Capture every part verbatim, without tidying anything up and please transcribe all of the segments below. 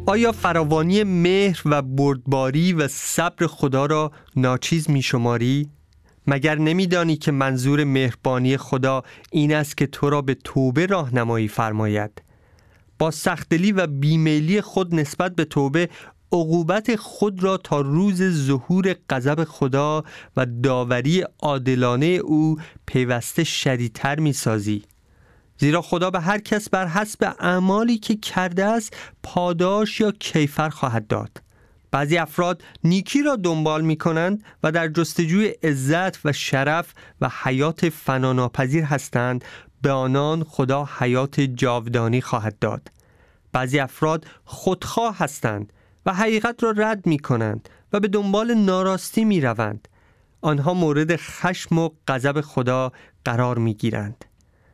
آیا فراوانی مهر و بردباری و صبر خدا را ناچیز می شماری؟ مگر نمی‌دانی که منظور مهربانی خدا این است که تو را به توبه راهنمایی فرماید؟ با سخت‌دلی و بیمیلی خود نسبت به توبه عقوبت خود را تا روز ظهور غضب خدا و داوری عادلانه او پیوسته شدیدتر می‌سازی. زیرا خدا به هر کس بر حسب اعمالی که کرده است پاداش یا کیفر خواهد داد. بعضی افراد نیکی را دنبال می کنند و در جستجوی عزت و شرف و حیات فناناپذیر هستند، به آنان خدا حیات جاودانی خواهد داد. بعضی افراد خودخواه هستند و حقیقت را رد می کنند و به دنبال ناراستی می روند. آنها مورد خشم و غضب خدا قرار می گیرند.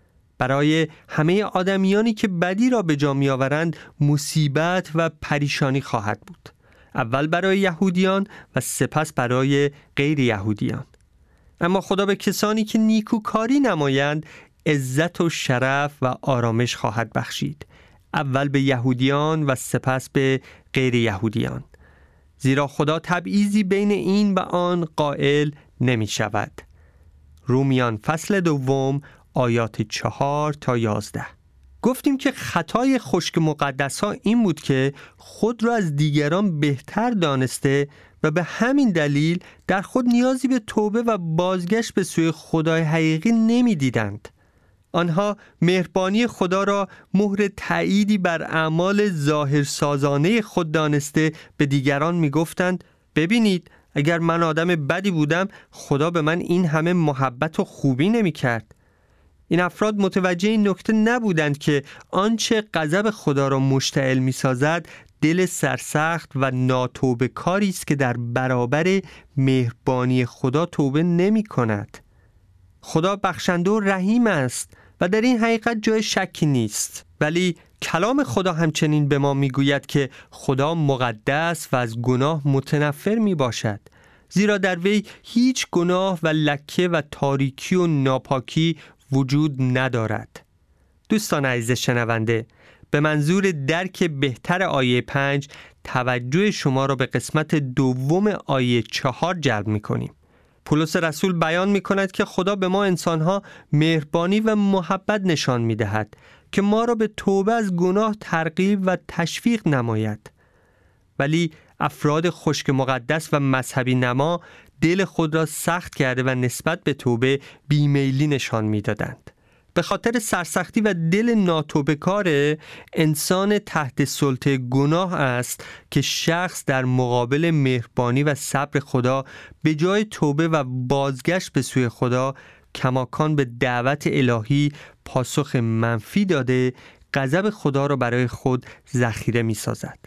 برای همه آدمیانی که بدی را به جا می آورند مصیبت و پریشانی خواهد بود. اول برای یهودیان و سپس برای غیر یهودیان. اما خدا به کسانی که نیکوکاری نمایند عزت و شرف و آرامش خواهد بخشید. اول به یهودیان و سپس به غیر یهودیان. زیرا خدا تبعیضی بین این و آن قائل نمی شود. رومیان فصل دوم آیات چهار تا یازده. گفتیم که خطای خشک مقدس ها این بود که خود را از دیگران بهتر دانسته و به همین دلیل در خود نیازی به توبه و بازگشت به سوی خدای حقیقی نمی دیدند. آنها مهربانی خدا را مهر تأییدی بر اعمال ظاهرسازانه خود دانسته به دیگران می گفتند ببینید اگر من آدم بدی بودم خدا به من این همه محبت و خوبی نمی کرد. این افراد متوجه این نکته نبودند که آنچه غضب خدا را مشتعل می سازد دل سرسخت و ناتوبه کاری است که در برابر مهربانی خدا توبه نمی کند. خدا بخشنده و رحیم است و در این حقیقت جای شکی نیست، ولی کلام خدا همچنین به ما می گوید که خدا مقدس و از گناه متنفر می باشد، زیرا در وی هیچ گناه و لکه و تاریکی و ناپاکی وجود ندارد. دوستان عزیز شنونده، به منظور درک بهتر آیه پنج توجه شما را به قسمت دوم آیه چهار جلب می کنیم. پولس رسول بیان می کند که خدا به ما انسانها مهربانی و محبت نشان می دهد که ما را به توبه از گناه ترغیب و تشویق نماید. ولی افراد خشک مقدس و مذهبی نما دل خود را سخت کرده و نسبت به توبه بیمیلی نشان می دادند. به خاطر سرسختی و دل ناتوبه‌کار انسان تحت سلطه گناه است که شخص در مقابل مهربانی و صبر خدا به جای توبه و بازگشت به سوی خدا کماکان به دعوت الهی پاسخ منفی داده غضب خدا را برای خود ذخیره می سازد.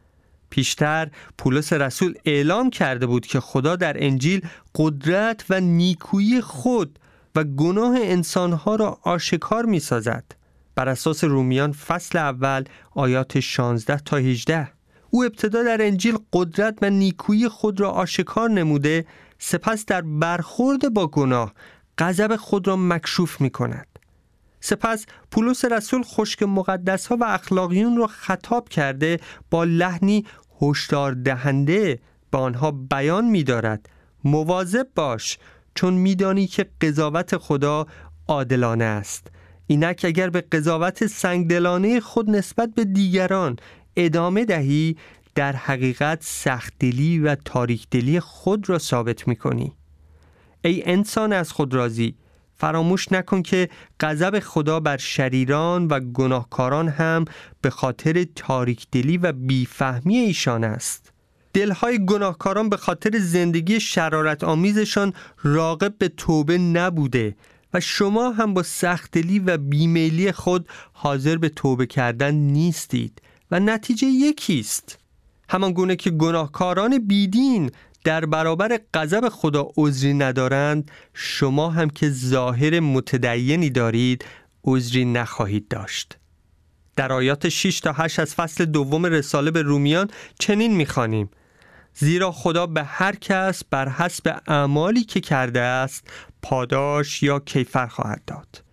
پیشتر پولس رسول اعلام کرده بود که خدا در انجیل قدرت و نیکویی خود و گناه انسانها را آشکار می سازد. بر اساس رومیان فصل اول آیات شانزده تا هجده. او ابتدا در انجیل قدرت و نیکویی خود را آشکار نموده، سپس در برخورد با گناه غضب خود را مکشوف می کند. سپس پولس رسول خشک مقدس ها و اخلاقیون را خطاب کرده با لحنی هشدار دهنده به آنها بیان می دارد مواظب باش، چون میدانی که قضاوت خدا عادلانه است. اینک اگر به قضاوت سنگدلانه خود نسبت به دیگران ادامه دهی در حقیقت سخت‌دلی و تاریک‌دلی خود را ثابت می‌کنی. ای انسان از خود راضی، فراموش نکن که غضب خدا بر شریران و گناهکاران هم به خاطر تاریک‌دلی و بیفهمی ایشان است. دلهای گناهکاران به خاطر زندگی شرارت آمیزشان راغب به توبه نبوده و شما هم با سخت‌دلی و بیمیلی خود حاضر به توبه کردن نیستید و نتیجه یکیست. همان گونه که گناهکاران بیدین در برابر غضب خدا عذری ندارند، شما هم که ظاهر متدینی دارید عذری نخواهید داشت. در آیات شش تا هشت از فصل دوم رساله به رومیان چنین می‌خوانیم: زیرا خدا به هر کس بر حسب اعمالی که کرده است پاداش یا کیفر خواهد داد.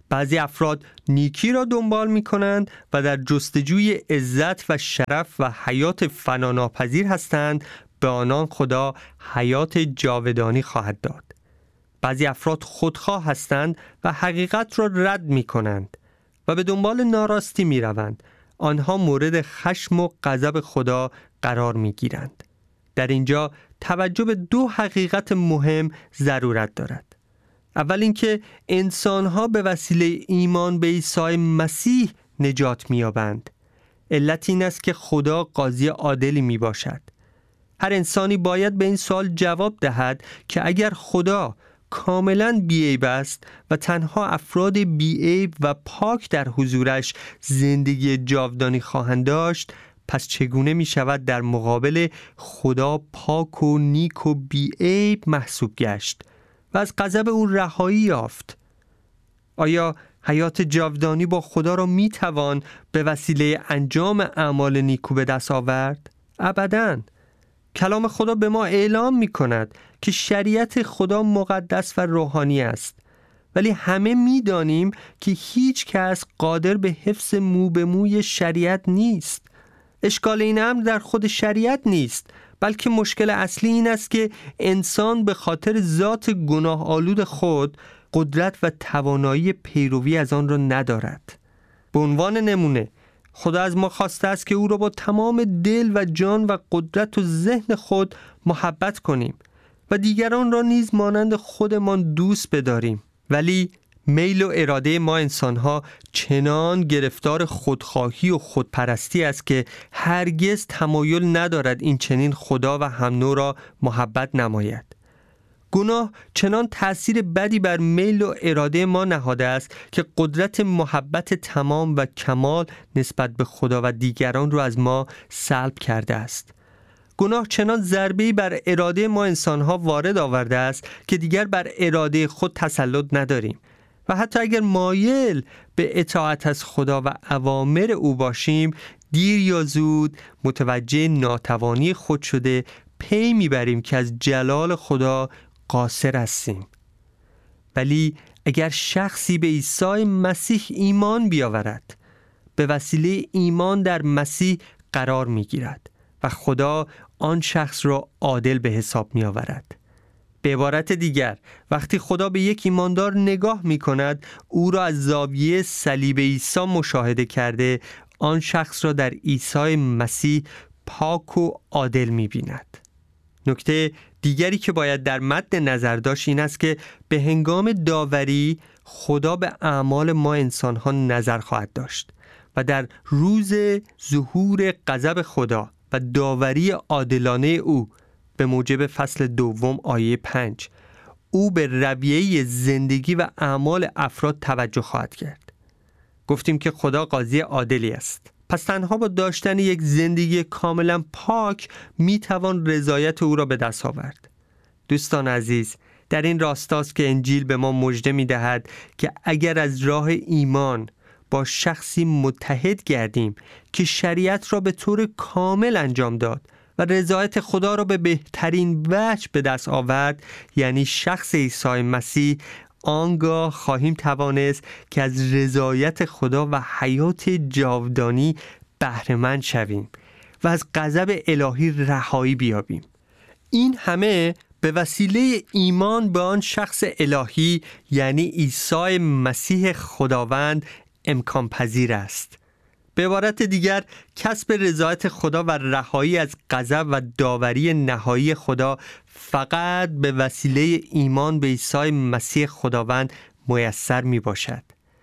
بعضی افراد نیکی را دنبال می کنند و در جستجوی عزت و شرف و حیات فناناپذیر هستند، به آنان خدا حیات جاودانی خواهد داد. بعضی افراد خودخواه هستند و حقیقت را رد می کنند و به دنبال ناراستی می روند. آنها مورد خشم و غضب خدا قرار می گیرند. در اینجا توجه به دو حقیقت مهم ضرورت دارد. اول اینکه انسانها به وسیله ایمان به عیسی مسیح نجات می یابند. علت این است که خدا قاضی عادلی می باشد. هر انسانی باید به این سوال جواب دهد که اگر خدا کاملاً بی‌عیب است و تنها افراد بی‌عیب و پاک در حضورش زندگی جاودانی خواهند داشت، پس چگونه می شود در مقابل خدا پاک و نیک و بی‌عیب محسوب گشت و از غضب او رهایی یافت؟ آیا حیات جاودانی با خدا را می توان به وسیله انجام اعمال نیکو به دست آورد؟ ابداً. کلام خدا به ما اعلام می کند که شریعت خدا مقدس و روحانی است، ولی همه می دانیم که هیچ کس قادر به حفظ مو به موی شریعت نیست. اشکال این امر در خود شریعت نیست، بلکه مشکل اصلی این است که انسان به خاطر ذات گناه آلود خود قدرت و توانایی پیروی از آن را ندارد. به عنوان نمونه، خدا از ما خواسته است که او را با تمام دل و جان و قدرت و ذهن خود محبت کنیم و دیگران را نیز مانند خودمان دوست بداریم. ولی میل و اراده ما انسان‌ها چنان گرفتار خودخواهی و خودپرستی است که هرگز تمایل ندارد این چنین خدا و هم نوع را محبت نماید. گناه چنان تأثیر بدی بر میل و اراده ما نهاده است که قدرت محبت تمام و کمال نسبت به خدا و دیگران را از ما سلب کرده است. گناه چنان ضربه‌ای بر اراده ما انسان‌ها وارد آورده است که دیگر بر اراده خود تسلط نداریم و حتی اگر مایل به اطاعت از خدا و اوامر او باشیم، دیر یا زود متوجه ناتوانی خود شده پی میبریم که از جلال خدا قاصر هستیم. ولی اگر شخصی به عیسی مسیح ایمان بیاورد، به وسیله ایمان در مسیح قرار میگیرد و خدا آن شخص را عادل به حساب می آورد. به عبارت دیگر، وقتی خدا به یک ایماندار نگاه می کند، او را از زاویه صلیب عیسی مشاهده کرده، آن شخص را در عیسی مسیح پاک و عادل می بیند. نکته دیگری که باید در مد نظر داشت این است که به هنگام داوری خدا به اعمال ما انسان‌ها نظر خواهد داشت و در روز ظهور غضب خدا و داوری عادلانه او به موجب فصل دوم آیه پنج، او به رویه زندگی و اعمال افراد توجه خواهد کرد. گفتیم که خدا قاضی عادلی است. پس تنها با داشتن یک زندگی کاملا پاک می توان رضایت او را به دست آورد. دوستان عزیز، در این راستاست که انجیل به ما مژده می دهد که اگر از راه ایمان با شخصی متحد گردیم که شریعت را به طور کامل انجام داد و رضایت خدا را به بهترین وجه به دست آورد، یعنی شخص عیسی مسیح، آنگاه خواهیم توانست که از رضایت خدا و حیات جاودانی بهره مند شویم و از غضب الهی رهایی بیابیم. این همه به وسیله ایمان به آن شخص الهی، یعنی عیسی مسیح خداوند، امکان پذیر است. به عبارت دیگر، کسب رضایت خدا و رهایی از غضب و داوری نهایی خدا فقط به وسیله ایمان به عیسی مسیح خداوند میسر می باشد.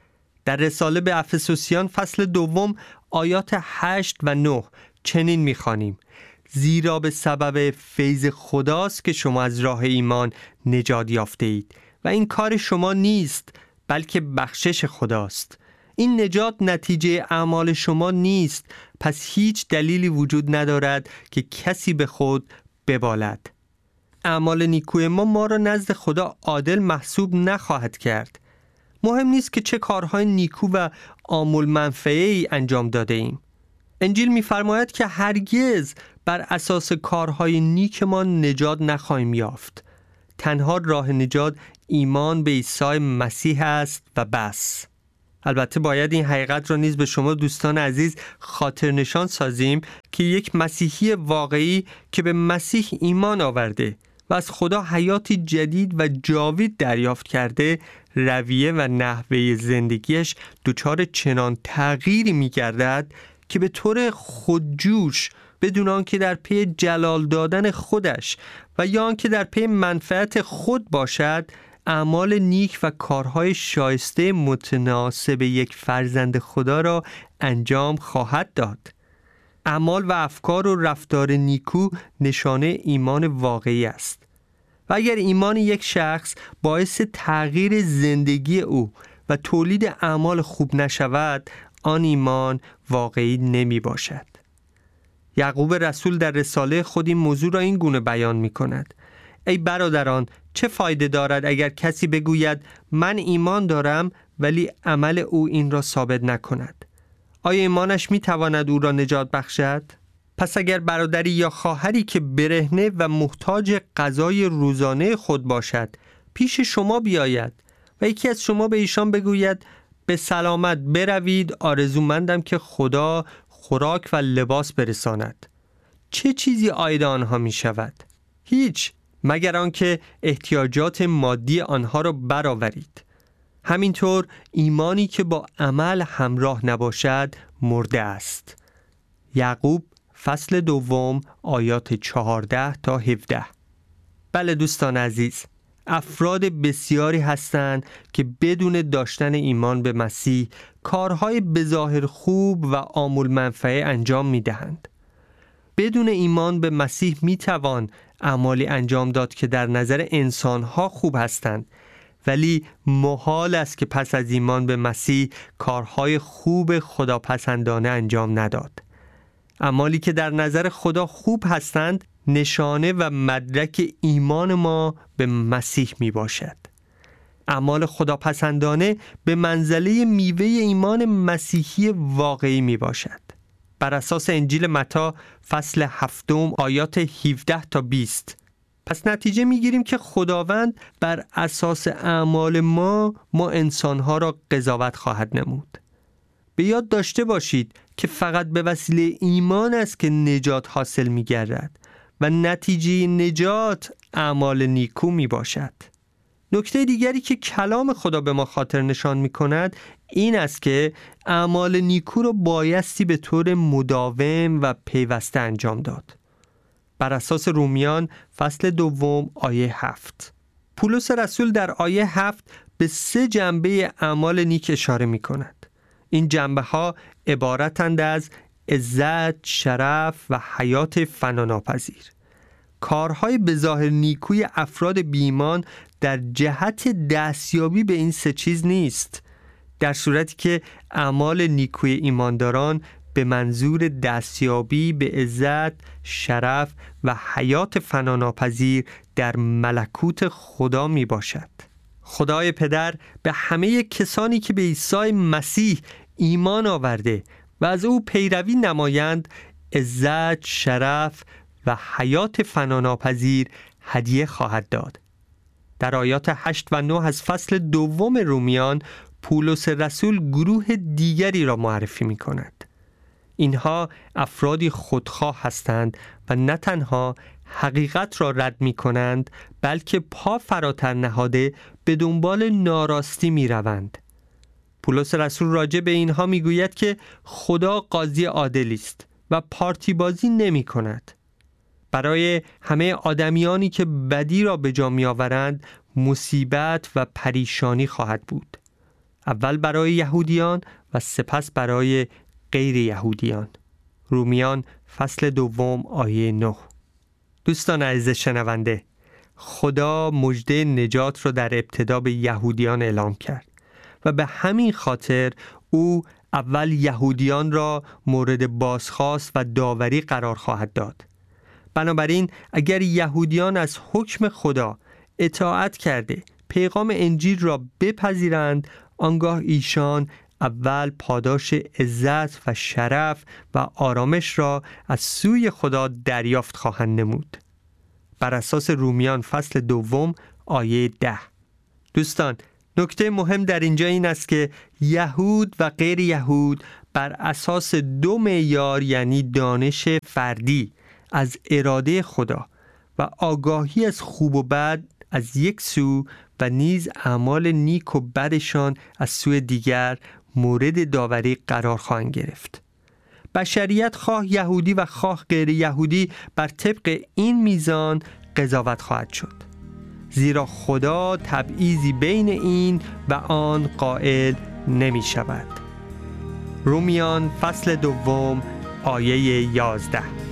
در رساله به افسوسیان فصل دوم آیات هشت و نه چنین می خوانیم: زیرا به سبب فیض خداست که شما از راه ایمان نجات یافته اید و این کار شما نیست، بلکه بخشش خداست. این نجات نتیجه اعمال شما نیست، پس هیچ دلیلی وجود ندارد که کسی به خود ببالد. اعمال نیکوی ما ما را نزد خدا عادل محسوب نخواهد کرد. مهم نیست که چه کارهای نیکو و عامل منفعه‌ای انجام داده ایم. انجیل می‌فرماید که هرگز بر اساس کارهای نیک ما نجات نخواهیم یافت. تنها راه نجات ایمان به عیسی مسیح است و بس. البته باید این حقیقت را نیز به شما دوستان عزیز خاطر نشان سازیم که یک مسیحی واقعی که به مسیح ایمان آورده و از خدا حیاتی جدید و جاوید دریافت کرده، رویه و نحوه زندگیش دچار چنان تغییری می‌گردد که به طور خودجوش، بدون آنکه در پی جلال دادن خودش و یا آنکه در پی منفعت خود باشد، اعمال نیک و کارهای شایسته متناسب یک فرزند خدا را انجام خواهد داد. اعمال و افکار و رفتار نیکو نشانه ایمان واقعی است. و اگر ایمان یک شخص باعث تغییر زندگی او و تولید اعمال خوب نشود، آن ایمان واقعی نمی باشد. یعقوب رسول در رساله خود این موضوع را این گونه بیان می کند: ای برادران، چه فایده دارد اگر کسی بگوید من ایمان دارم ولی عمل او این را ثابت نکند؟ آیا ایمانش می تواند او را نجات بخشد؟ پس اگر برادری یا خواهری که برهنه و محتاج غذای روزانه خود باشد پیش شما بیاید و یکی از شما به ایشان بگوید به سلامت بروید، آرزومندم که خدا خوراک و لباس برساند، چه چیزی عاید آنها می شود؟ هیچ، مگر آنکه احتیاجات مادی آنها را برآورید. همینطور ایمانی که با عمل همراه نباشد مرده است. یعقوب فصل دوم آیات چهارده تا هفده. بله دوستان عزیز، افراد بسیاری هستند که بدون داشتن ایمان به مسیح کارهای بظاهر خوب و عامل منفعه انجام می دهند. بدون ایمان به مسیح می توان اعمالی انجام داد که در نظر انسانها خوب هستند، ولی محال است که پس از ایمان به مسیح کارهای خوب خداپسندانه انجام نداد. اعمالی که در نظر خدا خوب هستند نشانه و مدرک ایمان ما به مسیح می باشد. اعمال خداپسندانه به منزله میوه ایمان مسیحی واقعی می باشد. بر اساس انجیل متی فصل هفتم آیات هفده تا بیست. پس نتیجه میگیریم که خداوند بر اساس اعمال ما ما انسانها را قضاوت خواهد نمود. به یاد داشته باشید که فقط به وسیله ایمان است که نجات حاصل می‌گردد و نتیجه نجات اعمال نیکو می باشد. نکته دیگری که کلام خدا به ما خاطر نشان می کند این است که اعمال نیکو را بایستی به طور مداوم و پیوسته انجام داد. بر اساس رومیان فصل دوم آیه هفت. پولس رسول در آیه هفت به سه جنبه اعمال نیک اشاره می کند. این جنبه ها عبارتند از عزت، شرف و حیات فناناپذیر. کارهای بظاهر نیکوی افراد بی‌ایمان در جهت دستیابی به این سه چیز نیست، در صورتی که اعمال نیکوی ایمانداران به منظور دستیابی به عزت، شرف و حیات فناناپذیر در ملکوت خدا می باشد. خدای پدر به همه کسانی که به عیسی مسیح ایمان آورده و از او پیروی نمایند عزت، شرف و حیات فناناپذیر هدیه خواهد داد. در آیات هشت و نه از فصل دوم رومیان پولس رسول گروه دیگری را معرفی می کند. اینها افرادی خودخواه هستند و نه تنها حقیقت را رد می کنند بلکه پا فراتر نهاده به دنبال ناراستی می روند. پولس رسول راجع به اینها می گوید که خدا قاضی عادلی است و پارتی بازی نمی کند. برای همه آدمیانی که بدی را به جا می آورند مصیبت و پریشانی خواهد بود. اول برای یهودیان و سپس برای غیر یهودیان. رومیان فصل دوم آیه نه. دوستان عزیز شنونده، خدا مژده نجات را در ابتدا به یهودیان اعلام کرد و به همین خاطر او اول یهودیان را مورد بازخواست و داوری قرار خواهد داد. بنابراین اگر یهودیان از حکم خدا اطاعت کرده پیغام انجیل را بپذیرند، آنگاه ایشان اول پاداش عزت و شرف و آرامش را از سوی خدا دریافت خواهند نمود. بر اساس رومیان فصل دوم آیه ده. دوستان، نکته مهم در اینجا این است که یهود و غیر یهود بر اساس دو معیار، یعنی دانش فردی از اراده خدا و آگاهی از خوب و بد از یک سو و نیز اعمال نیک و بدشان از سوی دیگر مورد داوری قرار خواهند گرفت. بشریت خواه یهودی و خواه غیر یهودی بر طبق این میزان قضاوت خواهد شد، زیرا خدا تبعیضی بین این و آن قائل نمی شود. رومیان فصل دوم آیه یازده.